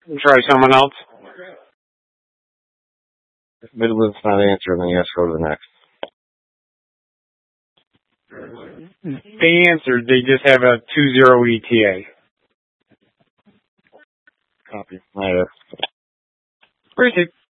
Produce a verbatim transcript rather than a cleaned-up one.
Try someone else. If Midland's not answering, then you have to go to the next. They answered. They just have a two zero E T A. Copy. Later. Appreciate it.